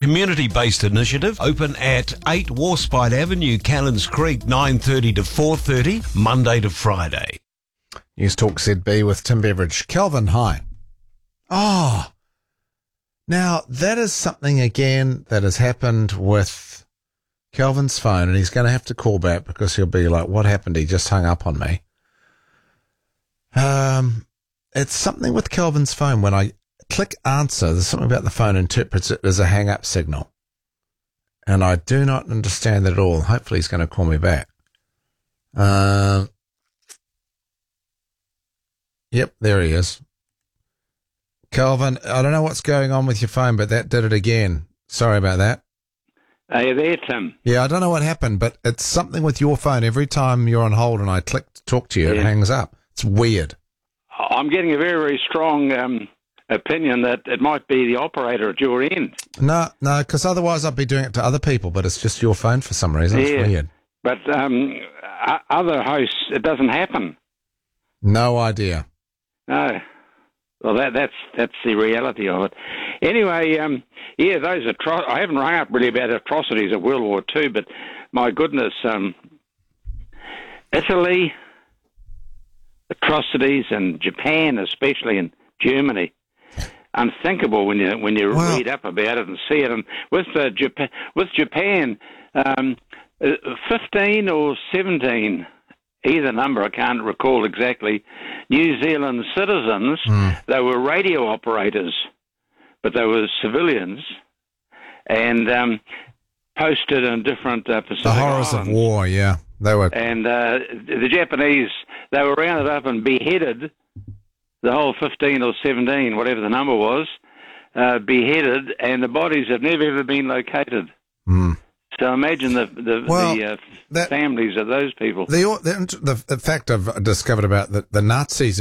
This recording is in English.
community-based initiative. Open at 8 Warspite Avenue, Callans Creek, 9:30 to 4:30, Monday to Friday. News Talk ZB with Tim Beveridge. Kelvin, hi. Oh, now that is something again that has happened with Kelvin's phone, and he's going to have to call back because he'll be like, what happened? He just hung up on me. It's something with Kelvin's phone. When I click answer, there's something about the phone interprets it as a hang-up signal. And I do not understand that at all. Hopefully he's going to call me back. Yep, there he is. Kelvin, I don't know what's going on with your phone, but that did it again. Sorry about that. Are you there, Tim? Yeah, I don't know what happened, but it's something with your phone. Every time you're on hold and I click to talk to you, It hangs up. It's weird. I'm getting a very, very strong opinion that it might be the operator at your end. No, because otherwise I'd be doing it to other people, but it's just your phone for some reason. It's weird. But other hosts, it doesn't happen. No idea. No. Well, that's the reality of it. Anyway, those I haven't rung up really about atrocities of World War II, but my goodness, Italy, atrocities, and Japan, especially in Germany, unthinkable when you read up about it and see it. And with Japan, 15 or 17. Either number, I can't recall exactly, New Zealand citizens, they were radio operators, but they were civilians, and posted in different Pacific The horrors islands. of war, yeah. They were. And the Japanese, they were rounded up and beheaded, the whole 15 or 17, whatever the number was, beheaded, and the bodies have never ever been located. So imagine the families of those people. The fact I've discovered about the Nazis